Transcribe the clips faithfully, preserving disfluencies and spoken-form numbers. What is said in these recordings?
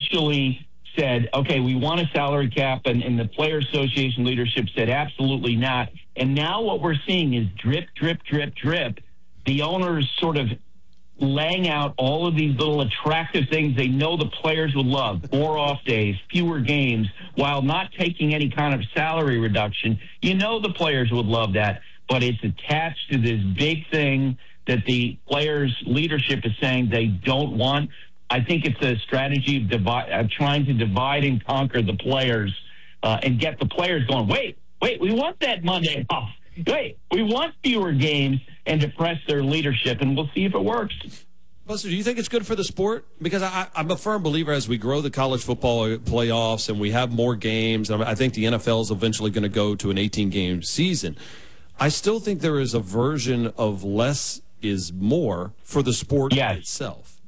initially said, okay, we want a salary cap, and, and the Player Association leadership said absolutely not. And now what we're seeing is drip, drip, drip, drip. The owners sort of laying out all of these little attractive things they know the players would love. More off days, fewer games, while not taking any kind of salary reduction. You know the players would love that, but it's attached to this big thing that the players' leadership is saying they don't want. I think it's a strategy of, divide, of trying to divide and conquer the players uh, and get the players going, wait, wait, we want that Monday off. Wait, we want fewer games, and depress their leadership, and we'll see if it works. Buster, do you think it's good for the sport? Because I, I'm a firm believer as we grow the college football playoffs and we have more games, and I think the N F L is eventually going to go to an eighteen-game season. I still think there is a version of less is more for the sport yes. itself.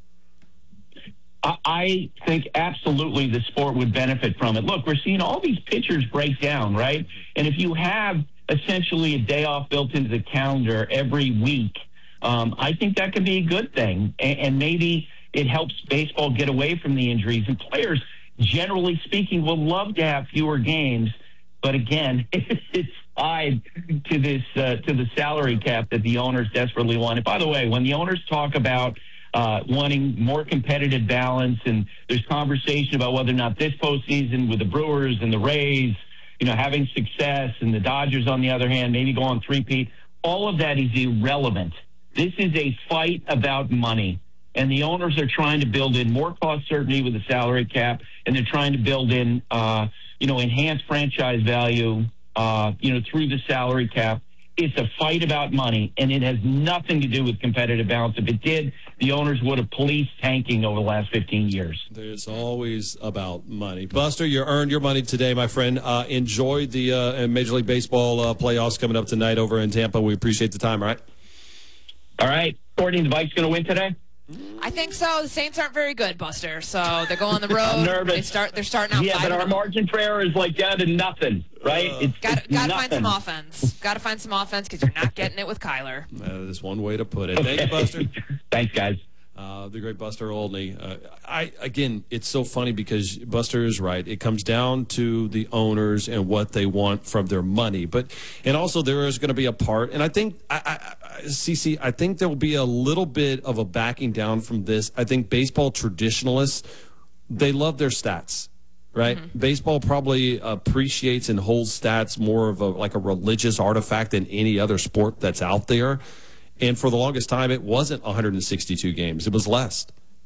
I think absolutely the sport would benefit from it. Look, we're seeing all these pitchers break down, right? And if you have essentially a day off built into the calendar every week, um, I think that could be a good thing. And, and maybe it helps baseball get away from the injuries. And players, generally speaking, will love to have fewer games. But again, it's tied to this uh, to the salary cap that the owners desperately want. And by the way, when the owners talk about Uh, wanting more competitive balance, and there's conversation about whether or not this postseason with the Brewers and the Rays, you know, having success, and the Dodgers, on the other hand, maybe going three-peat. All of that is irrelevant. This is a fight about money, and the owners are trying to build in more cost certainty with the salary cap, and they're trying to build in, uh, you know, enhanced franchise value, uh, you know, through the salary cap. It's a fight about money, and it has nothing to do with competitive balance. If it did, the owners would have policed tanking over the last fifteen years. It's always about money. Buster, you earned your money today, my friend. Uh, enjoy the uh, Major League Baseball uh, playoffs coming up tonight over in Tampa. We appreciate the time, all right? All right. Courtney, the Vikes going to win today? I think so. The Saints aren't very good, Buster. So they're going on the road. I'm nervous. They start, they're starting out Yeah, five but our margin for error is like down to nothing, right? Uh, it's Got got to find some offense. Got to find some offense because you're not getting it with Kyler. That is one way to put it. Thank you, Buster. Thanks, guys. Uh, the great Buster Olney. Uh, I again, it's so funny because Buster is right. It comes down to the owners and what they want from their money, but and also there is going to be a part. And I think, I, I, C C, I think there will be a little bit of a backing down from this. I think baseball traditionalists, they love their stats, right? Mm-hmm. Baseball probably appreciates and holds stats more of a like a religious artifact than any other sport that's out there. And for the longest time, it wasn't one hundred sixty-two games. It was less.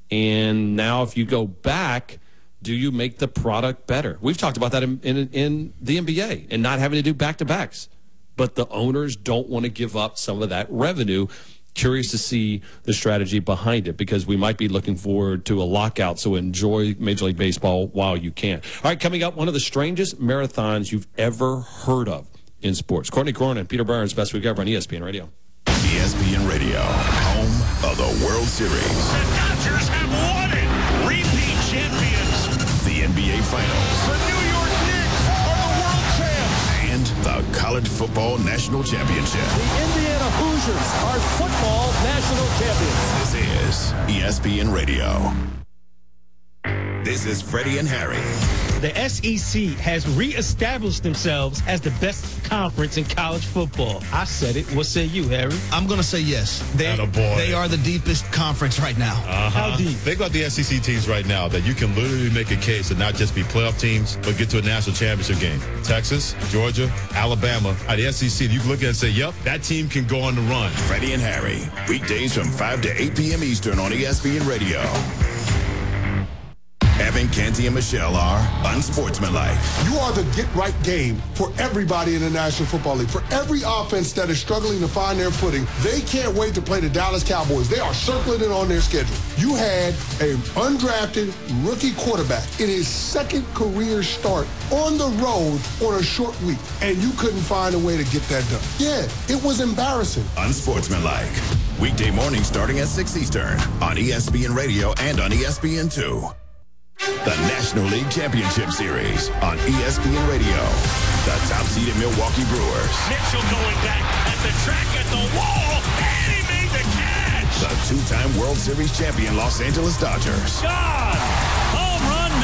And now if you go back, do you make the product better? We've talked about that in, in, in the N B A and not having to do back-to-backs. But the owners don't want to give up some of that revenue. Curious to see the strategy behind it because we might be looking forward to a lockout, so enjoy Major League Baseball while you can. All right, coming up, one of the strangest marathons you've ever heard of in sports. Courtney Cronin, Peter Burns, Best Week Ever on E S P N Radio. E S P N Radio, home of the World Series. The Dodgers have won it. Repeat champions. The N B A Finals. The New York Knicks are the world champs. And the College Football National Championship. The Indiana Hoosiers are football national champions. This is E S P N Radio. This is Freddie and Harry. The S E C has reestablished themselves as the best conference in college football. I said it. What say you, Harry? I'm going to say yes. They, Attaboy. they are the deepest conference right now. Uh-huh. How deep? Think about the S E C teams right now that you can literally make a case to not just be playoff teams, but get to a national championship game. Texas, Georgia, Alabama. At the S E C, you can look at it and say, yep, that team can go on the run. Freddie and Harry, weekdays from five to eight p.m. Eastern on E S P N Radio. Evan, Canty, and Michelle are unsportsmanlike. You are the get-right game for everybody in the National Football League. For every offense that is struggling to find their footing, they can't wait to play the Dallas Cowboys. They are circling it on their schedule. You had an undrafted rookie quarterback in his second career start on the road on a short week, and you couldn't find a way to get that done. Yeah, it was embarrassing. Unsportsmanlike. Weekday mornings starting at six Eastern on E S P N Radio and on E S P N two. The National League Championship Series on E S P N Radio. The top-seeded Milwaukee Brewers. Mitchell going back at the track at the wall, and he made the catch. The two-time World Series champion Los Angeles Dodgers. God!